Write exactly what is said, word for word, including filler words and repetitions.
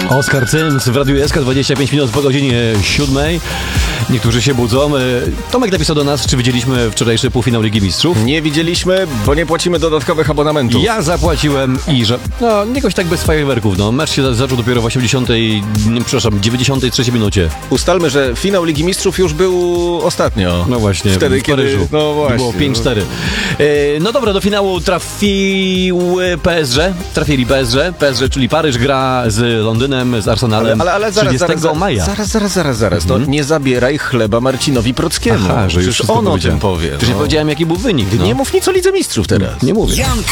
Oskar Cyms w Radiu S K, dwadzieścia pięć minut po godzinie siódmej. Niektórzy się budzą. Tomek napisał do nas, czy widzieliśmy wczorajszy półfinał Ligi Mistrzów. Nie widzieliśmy, bo nie płacimy dodatkowych abonamentów. Ja zapłaciłem i że... No, jakoś tak bez fajerwerków. No, mecz się zaczął dopiero w osiemdziesiątej, nie, przepraszam, dziewięćdziesiątej trzeciej minucie. Ustalmy, że finał Ligi Mistrzów już był ostatnio. No właśnie, wtedy, w kiedy... Paryżu. No właśnie. Było pięć cztery. E, no dobra, do finału trafiły P S G. Trafili P S G. P S G, czyli Paryż, gra z Londynem, z Arsenalem. Ale, ale, ale zaraz, zaraz, zaraz, maja. zaraz, zaraz, zaraz, zaraz. Mhm. To nie zabieraj chleba Marcinowi Prockiemu. Aha, że już Przecież on o tym powie. Przecież nie powiedziałem, jaki był wynik. No. No. Nie mów nic o Lidze Mistrzów teraz. Nie mówię. Janka